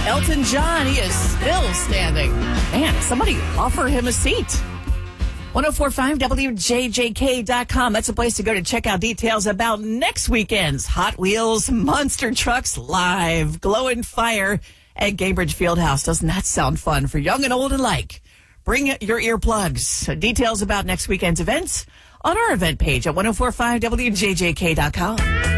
Elton John, he is still standing. Man, somebody offer him a seat. 1045WJJK.com. That's a place to go to check out details about next weekend's Hot Wheels Monster Trucks Live Glowing Fire at Gaybridge Fieldhouse. Doesn't that sound fun for young and old alike? Bring your earplugs. Details about next weekend's events on our event page at 1045WJJK.com.